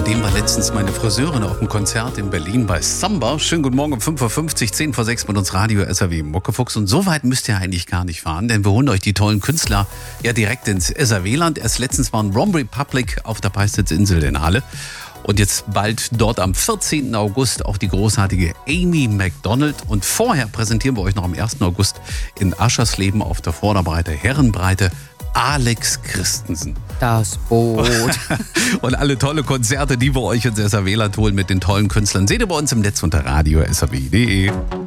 Außerdem war letztens meine Friseurin auf dem Konzert in Berlin bei Samba. Schönen guten Morgen um 5.50 Uhr, 10 vor 6 mit uns Radio SAW Muckefuchs. Und so weit müsst ihr eigentlich gar nicht fahren, denn wir holen euch die tollen Künstler ja direkt ins SAW-Land. Erst letztens waren Rom Republic auf der Peisnitz-Insel in Halle. Und jetzt bald dort am 14. August auch die großartige Amy Macdonald. Und vorher präsentieren wir euch noch am 1. August in Aschersleben auf der Vorderbreite, Herrenbreite, Alex Christensen. Das Boot. Und alle tolle Konzerte, die wir euch ins SAW-Land holen mit den tollen Künstlern, seht ihr bei uns im Netz unter radio.saw.de.